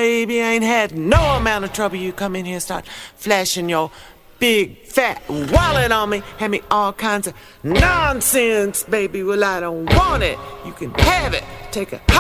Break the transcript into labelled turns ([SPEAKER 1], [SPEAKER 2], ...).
[SPEAKER 1] baby, I ain't had no amount of trouble. You come in here and start flashing your big fat wallet on me, had me all kinds of nonsense, baby. Well, I don't want it. You can have it. Take a